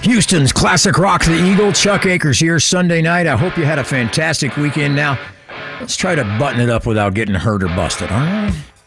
Houston's Classic Rock the Eagle. Chuck Akers here Sunday night. I hope you had a fantastic weekend. Now, let's try to button it up without getting hurt or busted, all right?